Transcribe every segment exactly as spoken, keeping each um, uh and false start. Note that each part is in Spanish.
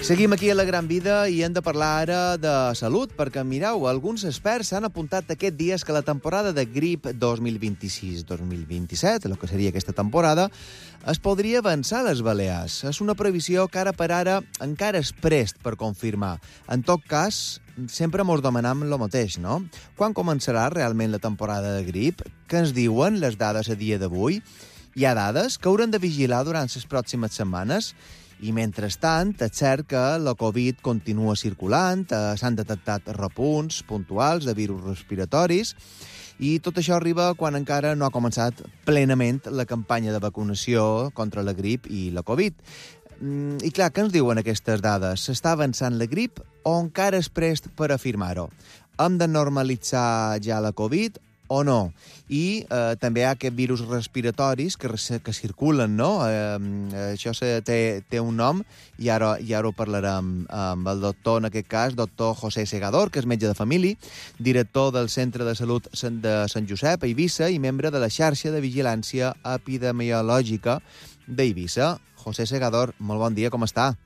Seguim aquí a La Gran Vida i hem de parlar ara de salut, perquè, mireu, alguns experts s'han apuntat aquests dies que la temporada de grip dos mil vint-i-sis dos mil vint-i-set, el que seria aquesta temporada, es podria avançar a les Balears. És una previsió que ara per ara encara és prest per confirmar. En tot cas, sempre mos demanam el mateix, no? Quan començarà realment la temporada de grip? Què ens diuen les dades a dia d'avui? Hi ha dades que haurem de vigilar durant les pròximes setmanes? I, mentrestant, és cert que la Covid continua circulant, eh, s'han detectat repunts puntuals de virus respiratoris, i tot això arriba quan encara no ha començat plenament la campanya de vacunació contra la grip i la Covid. Mm, I, clar, què ens diuen aquestes dades? S'està avançant la grip o encara és prest per afirmar-ho? Hem de normalitzar ja la Covid o no? I eh, també hi ha aquests virus respiratoris que, que circulen, no? Eh, això se, té, té un nom i ara, i ara ho parlarem amb el doctor, en aquest cas, doctor José Segador, que és metge de família, director del Centre de Salut de Sant Josep a Eivissa i membre de la xarxa de vigilància epidemiològica d'Eivissa. José Segador, molt bon dia, com està?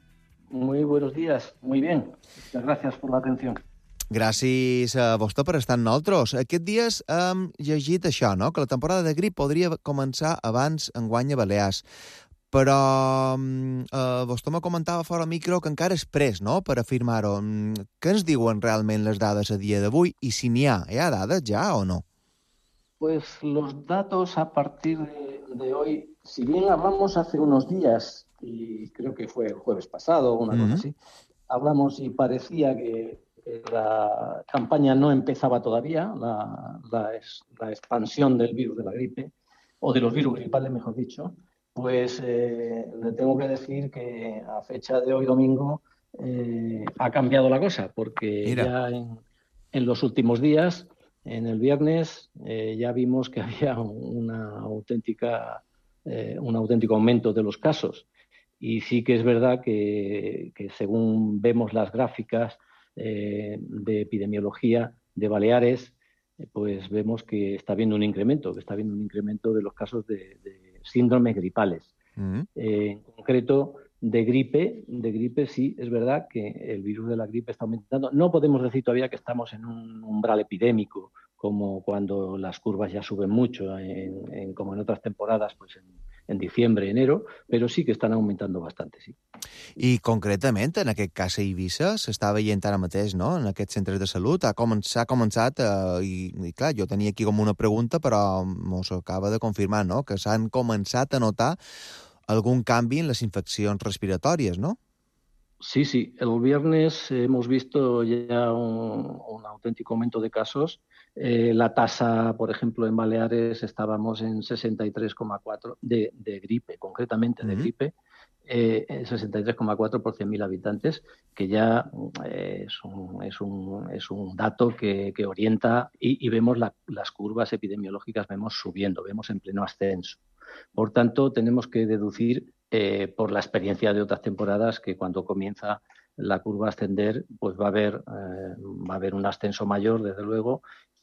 Muy buenos días, muy bien. Muchas gracias por la atención. Gràcies a vostè per estar amb nosaltres. Aquests dies hem llegit això, no? Que la temporada de grip podria començar abans enguany a Balears. Però eh, vostè me comentava fora micro que encara és pres, no?, per afirmar-ho. Què ens diuen realment les dades a dia d'avui? I si n'hi ha, hi ha dades ja o no? Pues los datos a partir de, de hoy, si bien hablamos hace unos días, y creo que fue el jueves pasado o una mm-hmm. cosa así, hablamos y parecía que la campaña no empezaba todavía, la, la, la expansión del virus de la gripe, o de los virus gripales, mejor dicho, pues eh, le tengo que decir que a fecha de hoy domingo eh, ha cambiado la cosa, porque Mira. ya en, en los últimos días, en el viernes, eh, ya vimos que había una auténtica, eh, un auténtico aumento de los casos. Y sí que es verdad que, que según vemos las gráficas Eh, de epidemiología de Baleares, eh, pues vemos que está habiendo un incremento, que está habiendo un incremento de los casos de, de síndromes gripales. Mm. Eh, en concreto, de gripe, de gripe sí, es verdad que el virus de la gripe está aumentando. No podemos decir todavía que estamos en un umbral epidémico, como cuando las curvas ya suben mucho, en, en, como en otras temporadas, pues en, en diciembre, enero, però sí que estan augmentando bastante, sí. I concretament, en aquest cas a Eivissa, s'està veient ara mateix, no?, en aquests centres de salut, ha començat, ha començat eh, i, i clar, jo tenia aquí com una pregunta, però mos acaba de confirmar, no?, que s'han començat a notar algún canvi en les infeccions respiratòries, ¿no? Sí, sí. El viernes hemos visto ya un, un auténtico aumento de casos. Eh, la tasa, por ejemplo, en Baleares estábamos en sesenta y tres coma cuatro de, de gripe, concretamente de uh-huh. gripe, eh, sesenta y tres coma cuatro por cien mil habitantes, que ya eh, es, un, es, un, es un dato que, que orienta y, y vemos la, las curvas epidemiológicas, vemos subiendo, vemos en pleno ascenso. Por tanto, tenemos que deducir eh, por la experiencia de otras temporadas que cuando comienza la curva a ascender, pues va a haber, eh, va a haber un ascenso mayor, desde luego,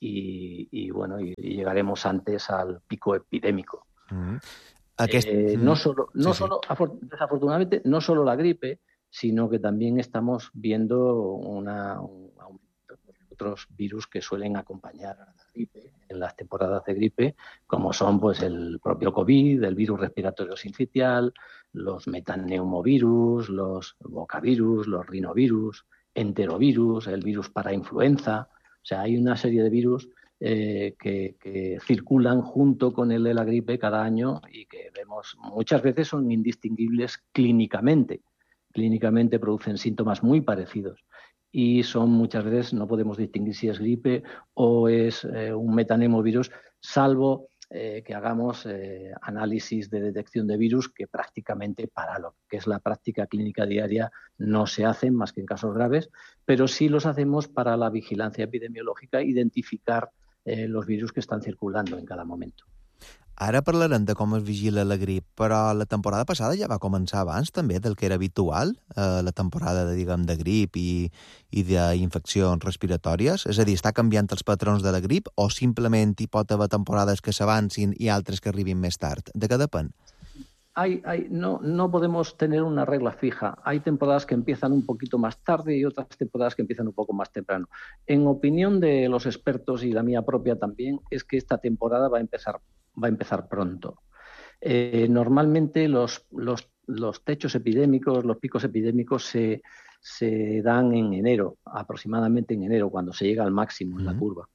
y, y bueno, y, y llegaremos antes al pico epidémico. Mm. Aquest... Eh, no solo, no sí, solo sí. Desafortunadamente, no solo la gripe, sino que también estamos viendo una, un aumento de otros virus que suelen acompañar a la gripe en las temporadas de gripe, como son pues el propio COVID, el virus respiratorio sincitial, los metaneumovirus, los bocavirus, los rinovirus, enterovirus, el virus para influenza. O sea, hay una serie de virus eh, que, que circulan junto con el de la gripe cada año y que vemos muchas veces son indistinguibles clínicamente. Clínicamente producen síntomas muy parecidos. Y son muchas veces, no podemos distinguir si es gripe o es eh, un metaneumovirus, salvo eh, que hagamos eh, análisis de detección de virus que prácticamente para lo que es la práctica clínica diaria no se hacen más que en casos graves, pero sí los hacemos para la vigilancia epidemiológica, identificar eh, los virus que están circulando en cada momento. Ara parlarem de com es vigila la grip, però la temporada passada ja va començar abans també del que era habitual, eh, la temporada de, diguem, de grip i, i d'infeccions respiratòries. És a dir, està canviant els patrons de la grip o simplement hi pot haver temporades que s'avancin i altres que arribin més tard? De què depèn? hay, hay, no, no podemos tener una regla fija. Hay temporadas que empiezan un poquito más tarde y otras temporadas que empiezan un poco más temprano. En opinión de los expertos y la mía propia también, es que esta temporada va a empezar, va a empezar pronto. Eh, normalmente los, los, los techos epidémicos, los picos epidémicos se, se dan en enero, aproximadamente en enero, cuando se llega al máximo en la curva.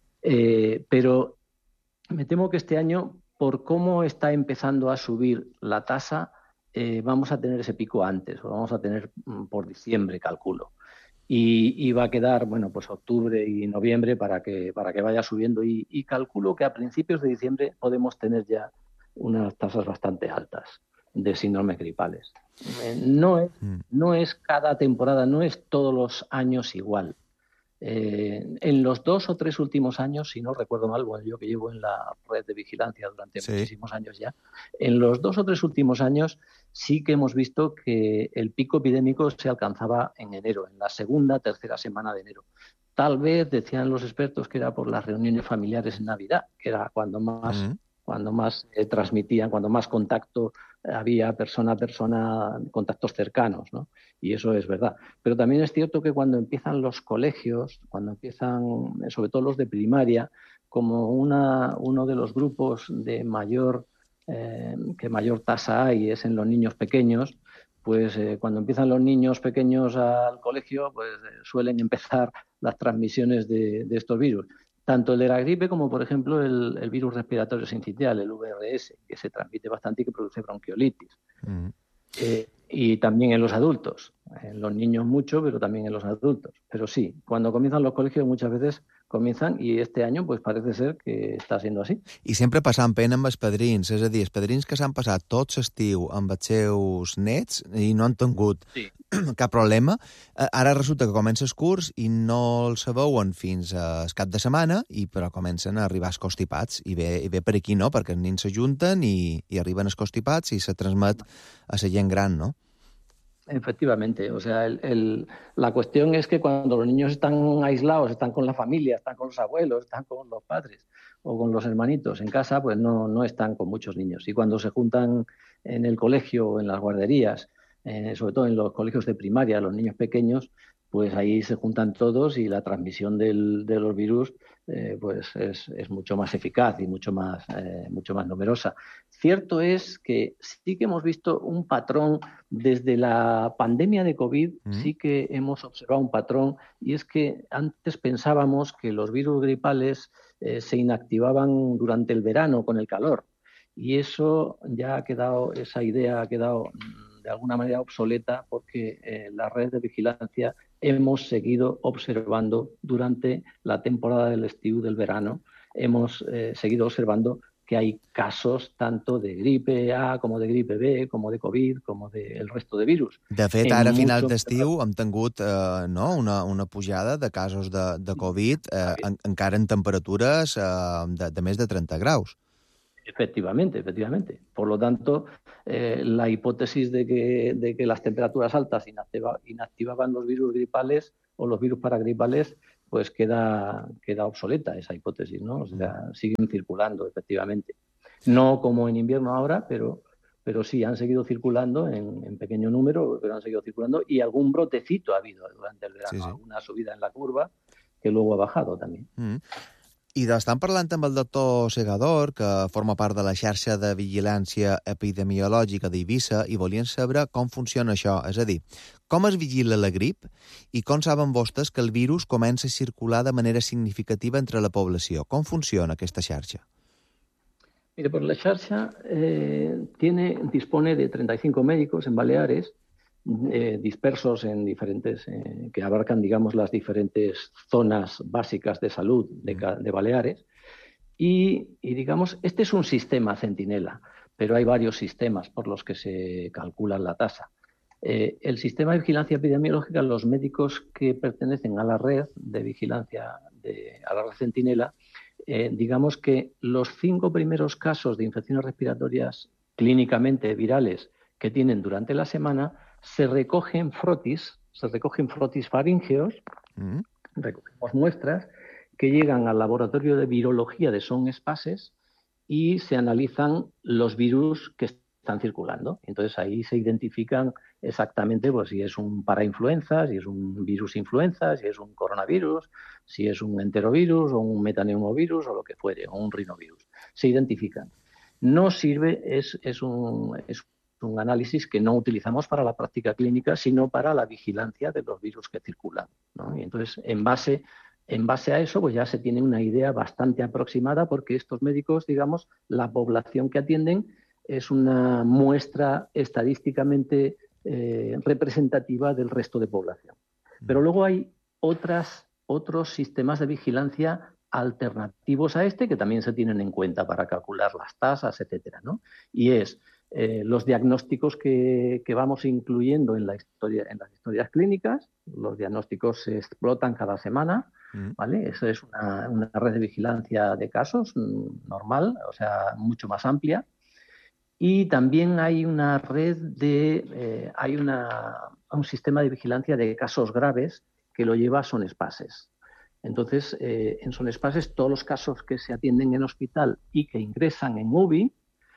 Eh, pero me temo que este año, por cómo está empezando a subir la tasa, eh, vamos a tener ese pico antes, lo vamos a tener por diciembre, calculo. Y, y va a quedar, bueno, pues octubre y noviembre para que, para que vaya subiendo. Y, y calculo que a principios de diciembre podemos tener ya unas tasas bastante altas de síndromes gripales. Eh, no es, no es cada temporada, no es todos los años igual. Eh, en los dos o tres últimos años, si no recuerdo mal, bueno, yo que llevo en la red de vigilancia durante sí. muchísimos años ya, en los dos o tres últimos años sí que hemos visto que el pico epidémico se alcanzaba en enero, en la segunda, tercera semana de enero. Tal vez decían los expertos que era por las reuniones familiares en Navidad, que era cuando más, uh-huh. cuando más eh, transmitían, cuando más contacto había persona a persona, contactos cercanos, ¿no? Y eso es verdad. Pero también es cierto que cuando empiezan los colegios, cuando empiezan, sobre todo los de primaria, como una, uno de los grupos de mayor, eh, que mayor tasa hay es en los niños pequeños, pues eh, cuando empiezan los niños pequeños al colegio, pues eh, suelen empezar las transmisiones de, de estos virus. Tanto el de la gripe como, por ejemplo, el, el virus respiratorio sincitial, el V R S, que se transmite bastante y que produce bronquiolitis. Mm. Eh, y también en los adultos. En los niños mucho, pero también en los adultos. Pero sí, cuando comienzan los colegios muchas veces comienzan i este any pues, parece ser que està sent així. I sempre passant pena amb els padrins, és a dir, els padrins que s'han passat tot l'estiu amb els seus nets i no han tingut sí. cap problema, ara resulta que comença el curs i no els veuen fins al cap de setmana, i però comencen a arribar els constipats, i ve, i ve per aquí, no?, perquè els nens s'ajunten i, i arriben els constipats i se transmet a la gent gran, no? Efectivamente, o sea, el, el, la cuestión es que cuando los niños están aislados, están con la familia, están con los abuelos, están con los padres o con los hermanitos en casa, pues no, no están con muchos niños. Y cuando se juntan en el colegio o en las guarderías, eh, sobre todo en los colegios de primaria, los niños pequeños, pues ahí se juntan todos y la transmisión del, de los virus eh, pues es, es mucho más eficaz y mucho más, eh, mucho más numerosa. Cierto es que sí que hemos visto un patrón desde la pandemia de COVID, mm. sí que hemos observado un patrón, y es que antes pensábamos que los virus gripales eh, se inactivaban durante el verano con el calor, y eso ya ha quedado, esa idea ha quedado de alguna manera obsoleta, porque eh, la red de vigilancia hemos seguido observando durante la temporada del estiu, del verano, hemos eh, seguido observando que hay casos tanto de gripe A como de gripe B, como de COVID, como del de resto de virus. De fet, ara a final d'estiu hem tingut eh, no, una, una pujada de casos de, de COVID, eh, en, encara en temperatures eh, de, de més de treinta graus. Efectivamente, efectivamente. Por lo tanto, eh, la hipótesis de que, de que las temperaturas altas inactiva, inactivaban los virus gripales o los virus paragripales, pues queda, queda obsoleta esa hipótesis, ¿no? O sea, siguen circulando, efectivamente. No como en invierno ahora, pero, pero sí, han seguido circulando en, en pequeño número, pero han seguido circulando, y algún brotecito ha habido durante el verano, sí, sí. alguna subida en la curva que luego ha bajado también. Mm. I d'estan parlant amb el doctor Segador, que forma part de la xarxa de vigilància epidemiològica d'Eivissa, i volien saber com funciona això, és a dir, com es vigila la grip i com saben vostès que el virus comença a circular de manera significativa entre la població. Com funciona aquesta xarxa? Mire, pues la xarxa eh, tiene, dispone de treinta y cinco médicos en Baleares, Eh, dispersos en diferentes, eh, que abarcan, digamos, las diferentes zonas básicas de salud de, de Baleares. Y, y, digamos, este es un sistema centinela, pero hay varios sistemas por los que se calcula la tasa. Eh, el sistema de vigilancia epidemiológica, los médicos que pertenecen a la red de vigilancia, de, a la red centinela, eh, digamos que los cinco primeros casos de infecciones respiratorias clínicamente virales que tienen durante la semana se recogen frotis, se recogen frotis faríngeos, mm. recogemos muestras que llegan al laboratorio de virología de Son Espases y se analizan los virus que están circulando. Entonces ahí se identifican exactamente pues, si es un parainfluenza, si es un virus influenza, si es un coronavirus, si es un enterovirus o un metaneumovirus o lo que fuere, o un rinovirus. Se identifican. No sirve, es, es, un, es un análisis que no utilizamos para la práctica clínica, sino para la vigilancia de los virus que circulan, ¿no? Y entonces, en base, en base a eso, pues ya se tiene una idea bastante aproximada, porque estos médicos, digamos, la población que atienden es una muestra estadísticamente eh, representativa del resto de población. Pero luego hay otras, otros sistemas de vigilancia alternativos a este que también se tienen en cuenta para calcular las tasas, etcétera, ¿no? Y es eh, los diagnósticos que, que vamos incluyendo en, la historia, en las historias clínicas. Los diagnósticos se explotan cada semana, ¿vale? Eso es una, una red de vigilancia de casos normal, o sea, mucho más amplia. Y también hay una red de, eh, hay una, un sistema de vigilancia de casos graves que lo lleva Sonespases. Entonces, eh, en Sonespases, todos los casos que se atienden en hospital y que ingresan en U B I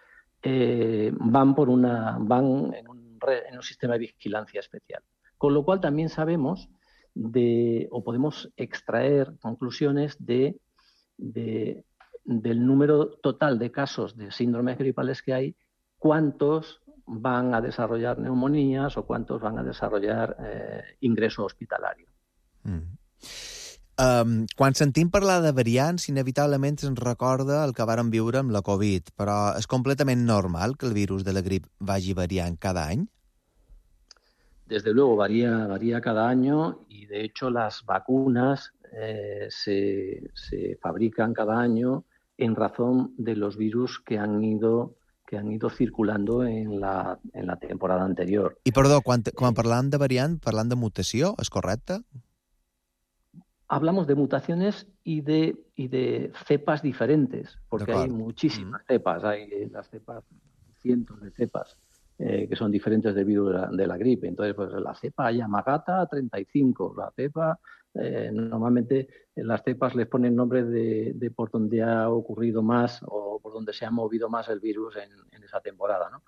eh, van, por una, van en, un red, en un sistema de vigilancia especial. Con lo cual también sabemos de, o podemos extraer conclusiones de, de, del número total de casos de síndromes gripales que hay, cuántos van a desarrollar neumonías o cuántos van a desarrollar eh, ingreso hospitalario. Mm. Um, quan sentim parlar de variants, inevitablement ens recorda el que vàrem viure amb la Covid, però és completament normal que el virus de la grip vagi variant cada any? Desde luego, varía, varía cada año y, de hecho, las vacunas eh, se, se fabrican cada año en razón de los virus que han ido, que han ido circulando en la, en la temporada anterior. I, perdó, quan, quan parlam de variant, parlam de mutació, és correcte? Hablamos de mutaciones y de, y de cepas diferentes, porque hay muchísimas mm. cepas, hay las cepas, cientos de cepas eh, que son diferentes del virus de la, de la gripe. Entonces, pues la cepa Yamagata treinta y cinco, la cepa, eh, normalmente en las cepas les ponen nombre de, de por donde ha ocurrido más o por donde se ha movido más el virus en, en esa temporada, ¿no?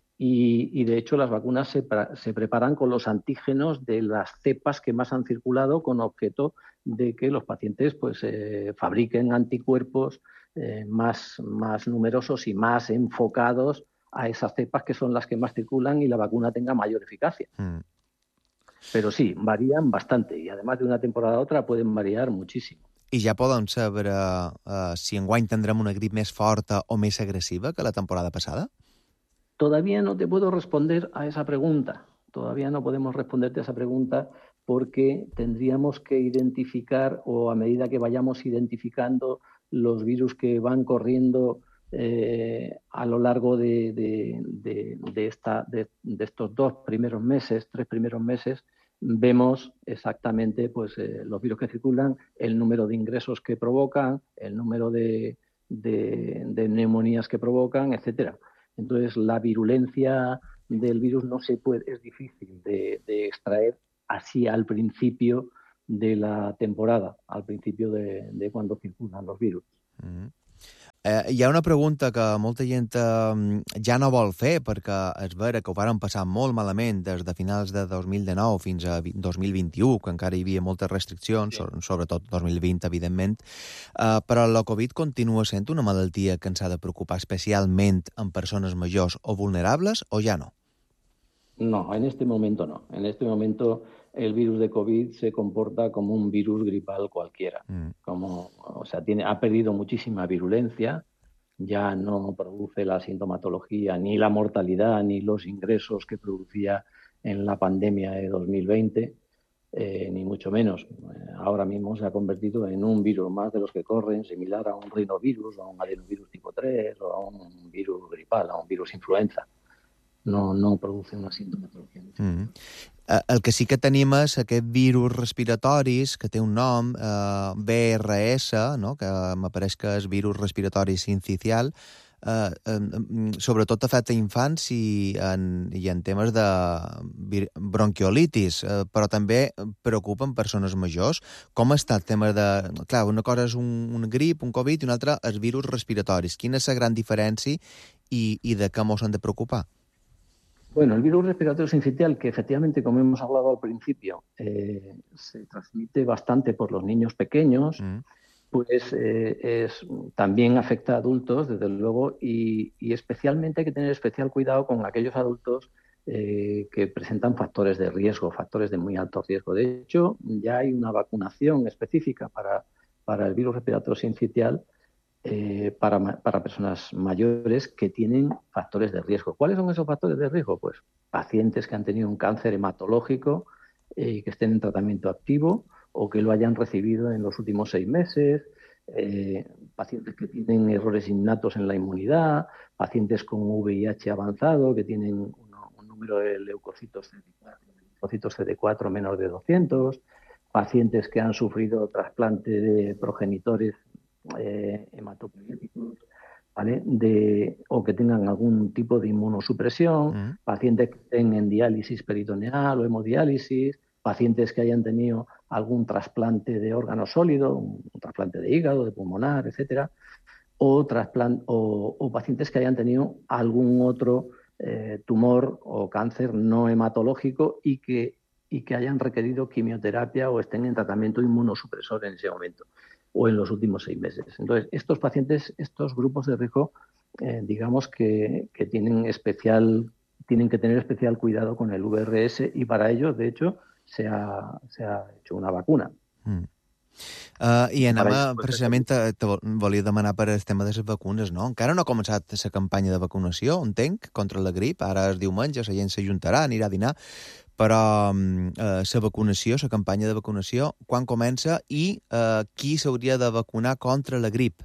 Y, y, de hecho, las vacunas se, se preparan con los antígenos de las cepas que más han circulado, con objeto de que los pacientes pues, eh, fabriquen anticuerpos eh, más, más numerosos y más enfocados a esas cepas que son las que más circulan y la vacuna tenga mayor eficacia. Mm. Pero sí, varían bastante y además de una temporada a otra pueden variar muchísimo. I ja podem saber uh, si enguany tindrem una grip més forta o més agressiva que la temporada passada? Todavía no te puedo responder a esa pregunta. Todavía no podemos responderte a esa pregunta porque tendríamos que identificar, o a medida que vayamos identificando los virus que van corriendo eh, a lo largo de, de, de, de, esta, de, de estos dos primeros meses, tres primeros meses, vemos exactamente pues, eh, los virus que circulan, el número de ingresos que provocan, el número de, de, de neumonías que provocan, etcétera. Entonces, la virulencia del virus no se puede, es difícil de, de extraer así al principio de la temporada, al principio de, de cuando circulan los virus. Mm-hmm. Eh, hi ha una pregunta que molta gent eh, ja no vol fer, perquè és vera que ho varen passar molt malament des de finals de dos mil dinou fins a dos mil vint-i-u, que encara hi havia moltes restriccions, sí. Sobretot dos mil vint, evidentment, eh, però la Covid continua sent una malaltia que ens ha de preocupar especialment en persones majors o vulnerables, o ja no? No, en este momento no. En este momento el virus de COVID se comporta como un virus gripal cualquiera. Mm. Como, o sea, tiene, ha perdido muchísima virulencia, ya no produce la sintomatología, ni la mortalidad, ni los ingresos que producía en la pandemia de dos mil veinte, eh, ni mucho menos. Ahora mismo se ha convertido en un virus más de los que corren, similar a un rinovirus, a un adenovirus tipo tres, o a un virus gripal, a un virus influenza. No, no produce una sintomatologia. Mm. El que sí que tenim és aquest virus respiratoris, que té un nom, eh, B R S, no? Que m'apareix que és virus respiratori sincicial, eh, eh, sobretot afecta infants i en, i en temes de bronquiolitis, eh, però també preocupen persones majors. Com està el tema de... Clar, una cosa és un, un grip, un Covid, i una altra és virus respiratoris. Quina és la gran diferència i, i de què mos hem de preocupar? Bueno, el virus respiratorio sincitial, que efectivamente, como hemos hablado al principio, eh, se transmite bastante por los niños pequeños, mm. pues eh, es, también afecta a adultos, desde luego, y, y especialmente hay que tener especial cuidado con aquellos adultos eh, que presentan factores de riesgo, factores de muy alto riesgo. De hecho, ya hay una vacunación específica para, para el virus respiratorio sincitial Eh, para, para personas mayores que tienen factores de riesgo. ¿Cuáles son esos factores de riesgo? Pues pacientes que han tenido un cáncer hematológico y eh, que estén en tratamiento activo o que lo hayan recibido en los últimos seis meses, eh, pacientes que tienen errores innatos en la inmunidad, pacientes con V I H avanzado que tienen un, un número de leucocitos C D cuatro, leucocitos C D cuatro menos de doscientos, pacientes que han sufrido trasplante de progenitores Eh, hematopoyéticos, ¿vale? De, o que tengan algún tipo de inmunosupresión, mm. pacientes que estén en diálisis peritoneal o hemodiálisis, pacientes que hayan tenido algún trasplante de órgano sólido, un, un trasplante de hígado, de pulmonar, etcétera, o, o, o pacientes que hayan tenido algún otro eh, tumor o cáncer no hematológico y que, y que hayan requerido quimioterapia o estén en tratamiento inmunosupresor en ese momento o en los últimos seis meses. Entonces, estos pacientes, estos grupos de riesgo, eh, digamos que, que tienen especial, tienen que tener especial cuidado con el V R S y para ellos, de hecho, se ha, se ha hecho una vacuna. Mm. Uh, I anem a, precisament, te, te volia demanar per el tema de les vacunes, no? Encara no ha començat la campanya de vacunació, entenc, contra la grip. Ara és diumenge, la gent s'ajuntarà, anirà a dinar, però eh, la vacunació, la campanya de vacunació, quan comença i eh, qui s'hauria de vacunar contra la grip?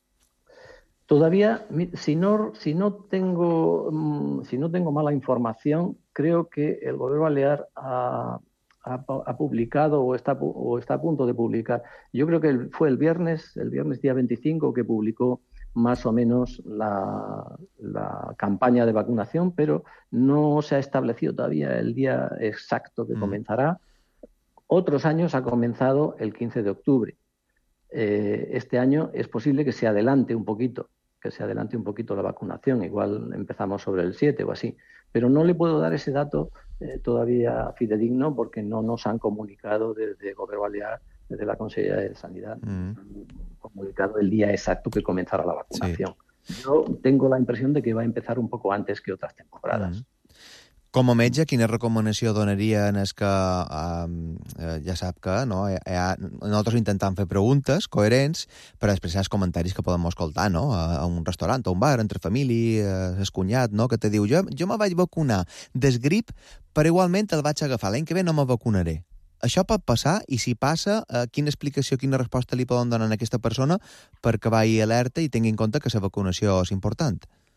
Todavía, si no, si no tengo, si no tengo mala información, creo que el Gobierno Balear ha, ha, ha publicado o está, o está a punto de publicar. Yo creo que fue el viernes, el viernes día veinticinco, que publicó más o menos la, la campaña de vacunación, pero no se ha establecido todavía el día exacto que mm. comenzará. Otros años ha comenzado el quince de octubre. Eh, este año es posible que se adelante un poquito, que se adelante un poquito la vacunación, igual empezamos sobre el siete o así, pero no le puedo dar ese dato eh, todavía fidedigno porque no nos han comunicado desde Gobierno Balear, desde la Consejería de Sanidad, mm. comunicado el día exacto que comenzará la vacunación. Sí. Yo tengo la impressió de que va a empezar un poco antes que otras temporadas. Mm. Com a metge, quina recomanació donaria en el que eh, ja sap que no, hi ha, nosaltres intentem fer preguntes coherents per expressar els comentaris que podem escoltar, no? A, a un restaurant, a un bar, entre família, el cunyat, no? Que te diu, jo, jo me vaig vacunar del grip, però igualment el vaig agafar. L'any que ve no me vacunaré. Això pot passar? I si passa, eh, quina explicació, quina resposta li poden donar a aquesta persona perquè vagi alerta i tingui en compte que la vacunació és important?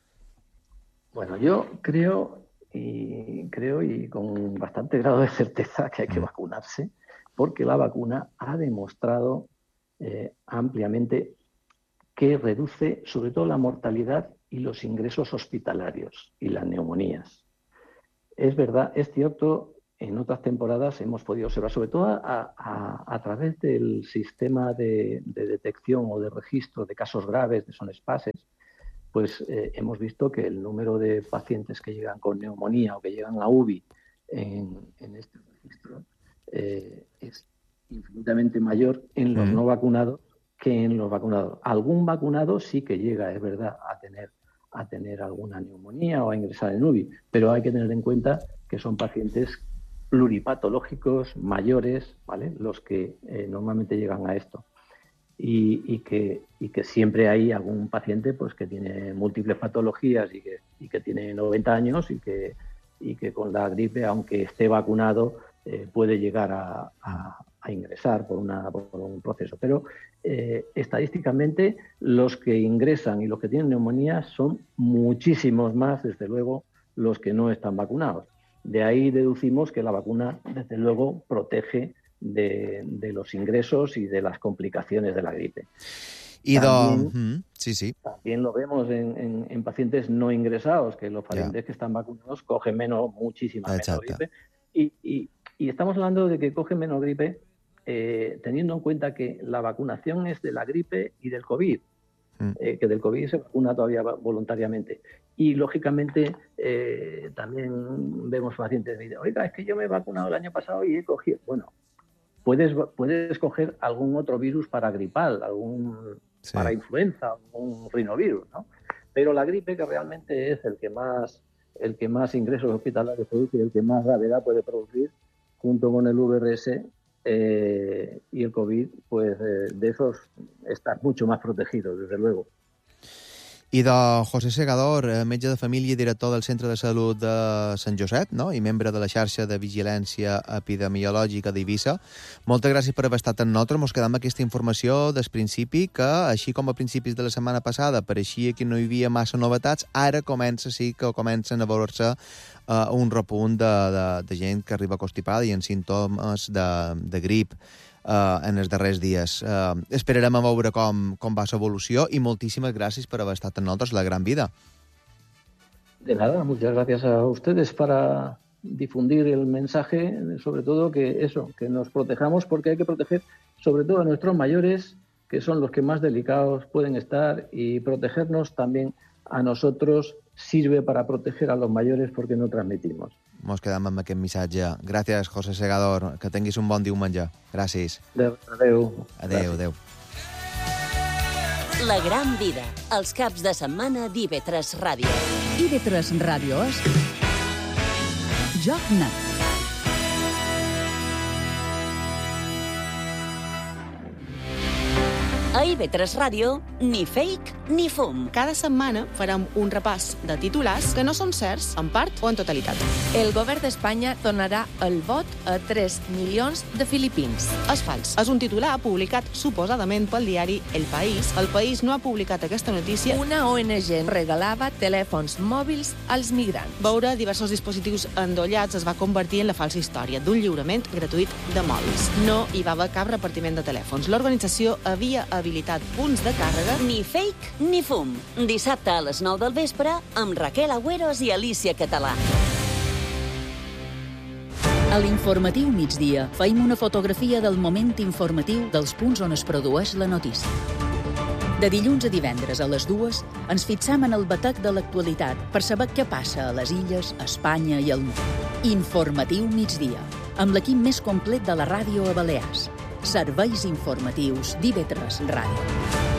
Bueno, yo creo... y creo y con bastante grado de certeza que hay que vacunarse porque la vacuna ha demostrado eh, ampliamente que reduce sobre todo la mortalidad y los ingresos hospitalarios y las neumonías. Es verdad, es cierto, en otras temporadas hemos podido observar, sobre todo a, a, a través del sistema de, de detección o de registro de casos graves de SONESPASES, pues eh, hemos visto que el número de pacientes que llegan con neumonía o que llegan a U B I en, en este registro eh, es infinitamente mayor en los mm. no vacunados que en los vacunados. Algún vacunado sí que llega, es verdad, a tener, a tener alguna neumonía o a ingresar en U B I, pero hay que tener en cuenta que son pacientes pluripatológicos, mayores, ¿vale? Los que eh, normalmente llegan a esto. Y, y, que, y que siempre hay algún paciente pues que tiene múltiples patologías y que, y que tiene noventa años y que, y que con la gripe, aunque esté vacunado, eh, puede llegar a, a, a ingresar por, una, por un proceso. Pero eh, estadísticamente los que ingresan y los que tienen neumonía son muchísimos más, desde luego, los que no están vacunados. De ahí deducimos que la vacuna, desde luego, protege De, de los ingresos y de las complicaciones de la gripe. Y también, do... sí, sí. también lo vemos en, en, en pacientes no ingresados, que los pacientes yeah. que están vacunados cogen menos, muchísima menos gripe. Y, y, y estamos hablando de que cogen menos gripe eh, teniendo en cuenta que la vacunación es de la gripe y del COVID. eh, que del COVID se vacuna todavía voluntariamente. Y, lógicamente, eh, también vemos pacientes que dicen, oiga, es que yo me he vacunado el año pasado y he cogido... Bueno, puedes, puedes coger algún otro virus paragripal, algún sí. para influenza, un rinovirus, ¿no? Pero la gripe, que realmente es el que más, el que más ingresos hospitalarios produce y el que más gravedad puede producir, junto con el V R S eh, y el COVID, pues eh, de esos están mucho más protegidos, desde luego. I de José Segador, metge de família i director del Centre de Salut de Sant Josep, no? I membre de la xarxa de vigilància epidemiològica d'Eivissa. Moltes gràcies per haver estat amb nosaltres. Ens quedem amb aquesta informació des principi que, així com a principis de la setmana passada pareixia que no hi havia massa novetats, ara comença sí que comencen a veure-se uh, un repunt de, de, de gent que arriba constipada i amb símptomes de, de grip. Uh, en els darrers dies. Uh, esperarem a veure com, com va l'evolució i moltíssimes gràcies per haver estat amb nosaltres, La Gran Vida. De nada, muchas gracias a ustedes para difundir el mensaje, sobre todo que eso, que nos protejamos, porque hay que proteger sobre todo a nuestros mayores, que son los que más delicados pueden estar, y protegernos también a nosotros sirve para proteger a los mayores porque no transmitimos. Ens quedem amb aquest missatge. Gràcies, José Segador. Que tinguis un bon diumenge. Gràcies. Adéu. Adéu, adéu. La Gran Vida, els caps de setmana d'I V tres Ràdio. I V tres Ràdio és Joc Net. A I V tres Ràdio, ni fake ni fum. Cada setmana farem un repàs de titulars que no són certs, en part o en totalitat. El govern d'Espanya donarà el vot a tres milions de filipins. És fals. És un titular publicat suposadament pel diari El País. El País no ha publicat aquesta notícia. Una O N G regalava telèfons mòbils als migrants. Veure diversos dispositius endollats es va convertir en la falsa història d'un lliurament gratuït de mòbils. No hi va haver cap repartiment de telèfons. L'organització havia habilitat punts de càrrega. Ni fake ni fum. Dissabte a les nou del vespre amb Raquel Agüeros i Alicia Català. A l'informatiu migdia feim una fotografia del moment informatiu dels punts on es produeix la notícia. De dilluns a divendres a les dues ens fixam en el batec de l'actualitat per saber què passa a les illes, a Espanya i al món. Informatiu migdia, amb l'equip més complet de la ràdio a Balears. Serveis informatius d'I V tres Ràdio.